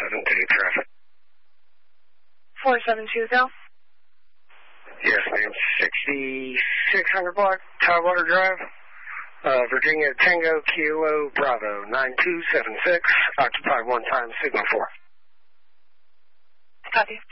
472 traffic. 472 Phil? Yes, ma'am. 6600 block, Tidewater Drive, Virginia Tango Kilo Bravo 9276, occupied 1 time, signal 4. Copy.